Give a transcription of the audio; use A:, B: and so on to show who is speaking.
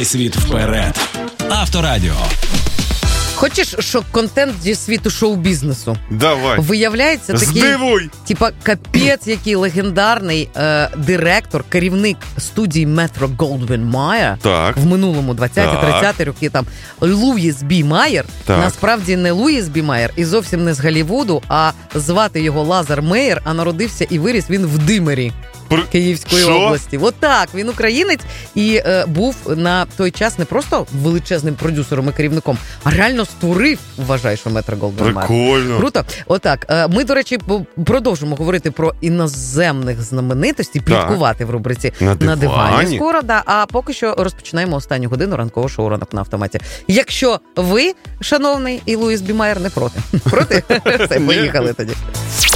A: Світ вперед. Авторадіо.
B: Хочеш шок-контент зі світу шоу-бізнесу?
C: Давай.
B: Виявляється, такий,
C: здивуй!
B: типа, капець, який легендарний директор, керівник студії Метро-Голдвін-Майер в минулому 20-30 роки, там, Луїс Бі Майер, насправді не Луїс Бі Майер, і зовсім не з Голлівуду, а звати його Лазар Мейер, а народився і виріс він в Димирі. Київської області. Отак, він українець і був на той час не просто величезним продюсером і керівником, а реально створив, вважаю, що Метро-Голдвін-Майер.
C: Прикольно.
B: Круто. Отак, ми, до речі, продовжимо говорити про іноземних знаменитостей, пліткувати в рубриці «На дивані» скоро, а поки що розпочинаємо останню годину ранкового шоу «Ранок на автоматі». Якщо ви, шановний і Луїс Бі Майер, не проти. Проти? Все, поїхали тоді.